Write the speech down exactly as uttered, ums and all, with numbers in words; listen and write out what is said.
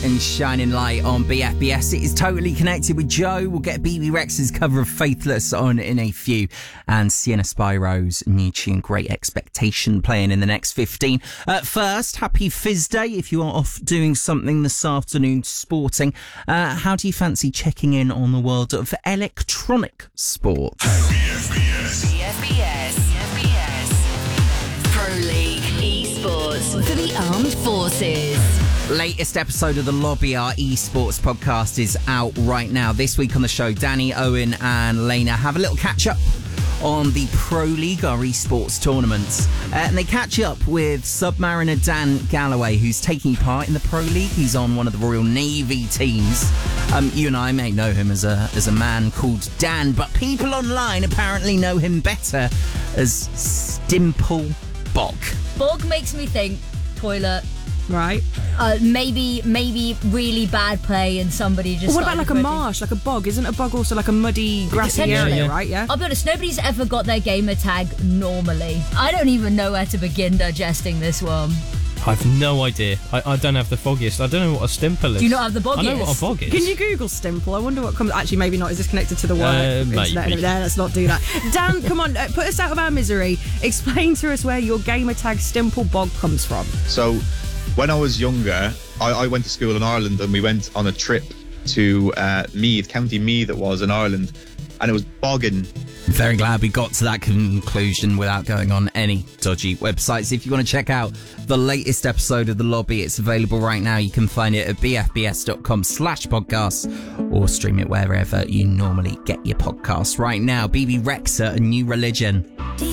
and shining light on B F B S. It is Totally Connected with Joe. We'll get B B Rexha's cover of Faithless on in a few, and Sienna Spiro's new tune Great Expectation playing in the next fifteen. Uh, first, happy Fizz Day if you are off doing something this afternoon sporting. Uh, how do you fancy checking in on the world of electronic sports? B F B S. B F B S. B F B S. Pro League Esports for the Armed Forces. Latest episode of The Lobby, our esports podcast, is out right now. This week on the show, Danny, Owen and Lena have a little catch up on the Pro League, our esports tournaments. Uh, and they catch up with Submariner Dan Galloway, who's taking part in the Pro League. He's on one of the Royal Navy teams. Um, you and I may know him as a as a man called Dan, but people online apparently know him better as Stimple Bog. Bog makes me think toilet. Right. Uh, maybe, maybe really bad play and somebody just. Well, what about like a regretting- marsh, like a bog? Isn't a bog also like a muddy, grassy Potentially. area, right? Yeah. I'll be honest, nobody's ever got their gamer tag normally. I don't even know where to begin digesting this one. I've no idea. I, I don't have the foggiest. I don't know what a stimple is. Do you not have the boggiest? I know what a bog is. Can you Google Stimple? I wonder what comes. Actually, maybe not. Is this connected to the work? Uh, internet? maybe. No, let's not do that. Dan, come on, uh, put us out of our misery. Explain to us where your gamer tag Stimple Bog comes from. So, when I was younger, I, I went to school in Ireland and we went on a trip to uh, Meath, County Meath it was in Ireland, and it was bogging. Very glad we got to that conclusion without going on any dodgy websites. If you want to check out the latest episode of The Lobby, it's available right now. You can find it at bfbs.com slash podcasts or stream it wherever you normally get your podcasts. Right now, B B Rexha, A New Religion.